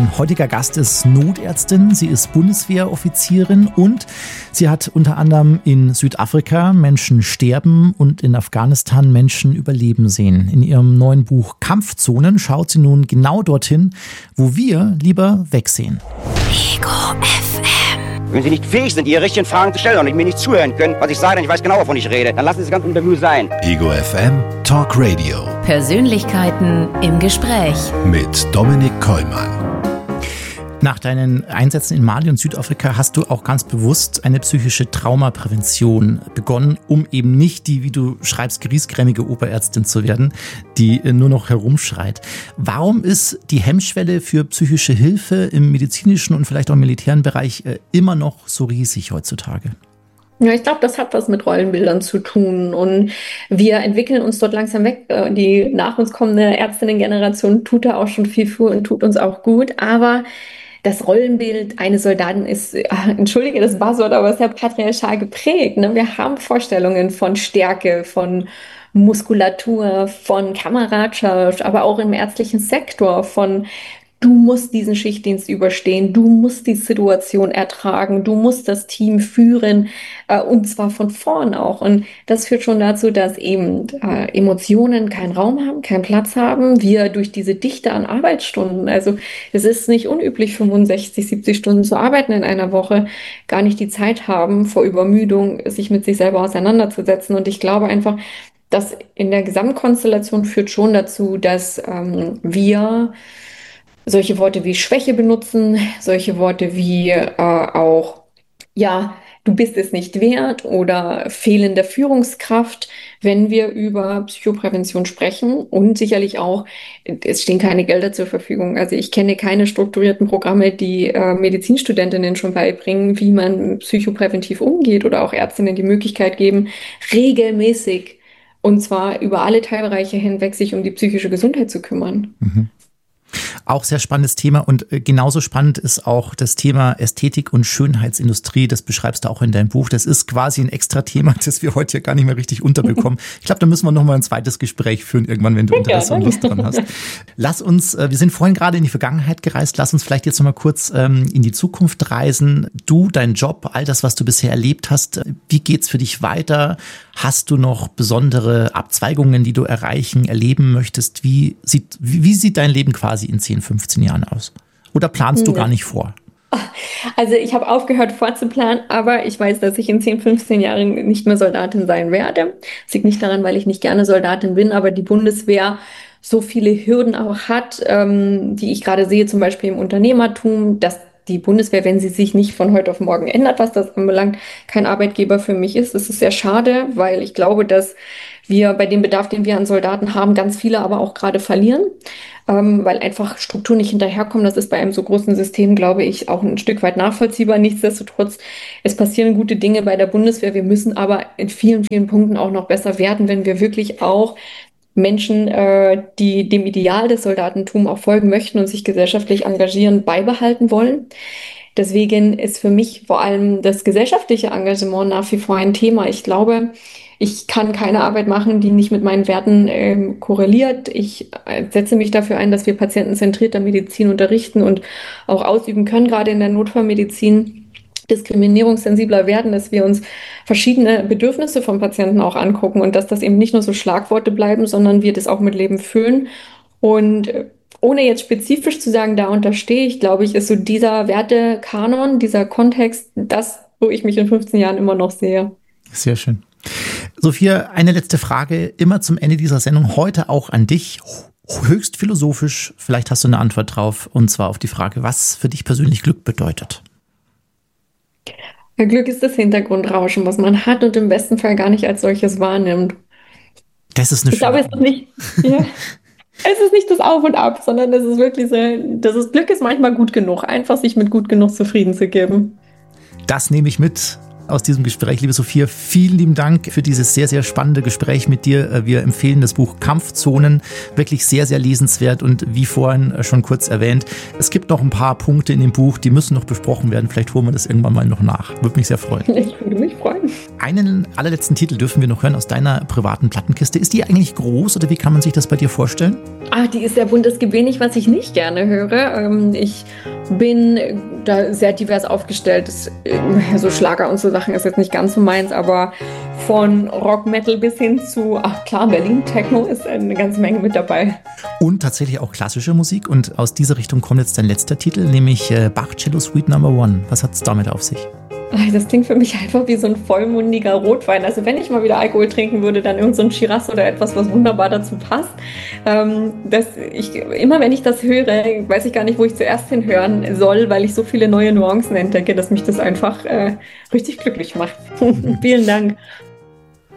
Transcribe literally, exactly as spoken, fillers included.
Mein heutiger Gast ist Notärztin, sie ist Bundeswehroffizierin und sie hat unter anderem in Südafrika Menschen sterben und in Afghanistan Menschen überleben sehen. In ihrem neuen Buch Kampfzonen schaut sie nun genau dorthin, wo wir lieber wegsehen. Ego F M. Wenn Sie nicht fähig sind, Ihre richtigen Fragen zu stellen und mir nicht zuhören können, was ich sage, denn ich weiß genau, wovon ich rede, dann lassen Sie das ganze Interview sein. Ego F M Talk Radio. Persönlichkeiten im Gespräch. Mit Dominik Kollmann. Nach deinen Einsätzen in Mali und Südafrika hast du auch ganz bewusst eine psychische Traumaprävention begonnen, um eben nicht die, wie du schreibst, griesgrämige Oberärztin zu werden, die nur noch herumschreit. Warum ist die Hemmschwelle für psychische Hilfe im medizinischen und vielleicht auch im militären Bereich immer noch so riesig heutzutage? Ja, ich glaube, das hat was mit Rollenbildern zu tun und wir entwickeln uns dort langsam weg. Die nach uns kommende Ärztinnengeneration tut da auch schon viel für und tut uns auch gut, aber das Rollenbild eines Soldaten ist, entschuldige das Buzzword, aber ist ja patriarchal geprägt. Ne? Wir haben Vorstellungen von Stärke, von Muskulatur, von Kameradschaft, aber auch im ärztlichen Sektor, von du musst diesen Schichtdienst überstehen, du musst die Situation ertragen, du musst das Team führen äh, und zwar von vorn auch. Und das führt schon dazu, dass eben äh, Emotionen keinen Raum haben, keinen Platz haben. Wir durch diese Dichte an Arbeitsstunden, also es ist nicht unüblich, fünfundsechzig, siebzig Stunden zu arbeiten in einer Woche, gar nicht die Zeit haben, vor Übermüdung sich mit sich selber auseinanderzusetzen. Und ich glaube einfach, dass in der Gesamtkonstellation führt schon dazu, dass ähm, wir solche Worte wie Schwäche benutzen, solche Worte wie äh, auch, ja, du bist es nicht wert oder fehlende Führungskraft, wenn wir über Psychoprävention sprechen und sicherlich auch, es stehen keine Gelder zur Verfügung. Also ich kenne keine strukturierten Programme, die äh, Medizinstudentinnen schon beibringen, wie man psychopräventiv umgeht oder auch Ärztinnen die Möglichkeit geben, regelmäßig und zwar über alle Teilbereiche hinweg sich um die psychische Gesundheit zu kümmern. Mhm. Auch sehr spannendes Thema und genauso spannend ist auch das Thema Ästhetik und Schönheitsindustrie. Das beschreibst du auch in deinem Buch. Das ist quasi ein extra Thema, das wir heute ja gar nicht mehr richtig unterbekommen. Ich glaube, da müssen wir noch mal ein zweites Gespräch führen irgendwann, wenn du Interesse und Lust dran hast. Lass uns, wir sind vorhin gerade in die Vergangenheit gereist. Lass uns vielleicht jetzt noch mal kurz ähm, in die Zukunft reisen. Du, dein Job, all das, was du bisher erlebt hast. Wie geht's für dich weiter? Hast du noch besondere Abzweigungen, die du erreichen, erleben möchtest? Wie sieht, wie, wie sieht dein Leben quasi in zehn, fünfzehn Jahren aus? Oder planst du gar nicht vor? Also ich habe aufgehört vorzuplanen, aber ich weiß, dass ich in zehn, fünfzehn Jahren nicht mehr Soldatin sein werde. Das liegt nicht daran, weil ich nicht gerne Soldatin bin, aber die Bundeswehr so viele Hürden auch hat, ähm, die ich gerade sehe, zum Beispiel im Unternehmertum, dass die Bundeswehr, wenn sie sich nicht von heute auf morgen ändert, was das anbelangt, kein Arbeitgeber für mich ist. Das ist sehr schade, weil ich glaube, dass wir bei dem Bedarf, den wir an Soldaten haben, ganz viele aber auch gerade verlieren, ähm, weil einfach Strukturen nicht hinterherkommen. Das ist bei einem so großen System, glaube ich, auch ein Stück weit nachvollziehbar. Nichtsdestotrotz, es passieren gute Dinge bei der Bundeswehr. Wir müssen aber in vielen, vielen Punkten auch noch besser werden, wenn wir wirklich auch Menschen, äh, die dem Ideal des Soldatentums auch folgen möchten und sich gesellschaftlich engagieren, beibehalten wollen. Deswegen ist für mich vor allem das gesellschaftliche Engagement nach wie vor ein Thema. Ich glaube, ich kann keine Arbeit machen, die nicht mit meinen Werten äh, korreliert. Ich äh, setze mich dafür ein, dass wir patientenzentrierter Medizin unterrichten und auch ausüben können, gerade in der Notfallmedizin. Diskriminierungssensibler werden, dass wir uns verschiedene Bedürfnisse von Patienten auch angucken und dass das eben nicht nur so Schlagworte bleiben, sondern wir das auch mit Leben füllen. Und ohne jetzt spezifisch zu sagen, da unterstehe ich, glaube ich, ist so dieser Wertekanon, dieser Kontext, das, wo ich mich in fünfzehn Jahren immer noch sehe. Sehr schön. Sophia, eine letzte Frage, immer zum Ende dieser Sendung, heute auch an dich. Höchst philosophisch, vielleicht hast du eine Antwort drauf, und zwar auf die Frage, was für dich persönlich Glück bedeutet. Glück ist das Hintergrundrauschen, was man hat und im besten Fall gar nicht als solches wahrnimmt. Das ist eine Ich glaube, es ist nicht, ja, es ist nicht das Auf und Ab, sondern es ist wirklich so, das ist, Glück ist manchmal gut genug, einfach sich mit gut genug zufrieden zu geben. Das nehme ich mit aus diesem Gespräch, liebe Sophia. Vielen lieben Dank für dieses sehr, sehr spannende Gespräch mit dir. Wir empfehlen das Buch Kampfzonen, wirklich sehr, sehr lesenswert und wie vorhin schon kurz erwähnt, es gibt noch ein paar Punkte in dem Buch, die müssen noch besprochen werden. Vielleicht holen wir das irgendwann mal noch nach. Würde mich sehr freuen. Ich würde mich freuen. Einen allerletzten Titel dürfen wir noch hören aus deiner privaten Plattenkiste. Ist die eigentlich groß oder wie kann man sich das bei dir vorstellen? Ah, die ist sehr bunt. Es gibt wenig, was ich nicht gerne höre. Ich bin da sehr divers aufgestellt. Das, so Schlager und so Sachen ist jetzt nicht ganz so meins, aber von Rock, Metal bis hin zu, ach klar, Berlin, Techno ist eine ganze Menge mit dabei. Und tatsächlich auch klassische Musik. Und aus dieser Richtung kommt jetzt dein letzter Titel, nämlich Bach Cello Suite Number One. Was hat es damit auf sich? Das klingt für mich einfach wie so ein vollmundiger Rotwein. Also wenn ich mal wieder Alkohol trinken würde, dann irgend so ein Shiraz oder etwas, was wunderbar dazu passt. Ähm, das ich, immer wenn ich das höre, weiß ich gar nicht, wo ich zuerst hinhören soll, weil ich so viele neue Nuancen entdecke, dass mich das einfach äh, richtig glücklich macht. Vielen Dank.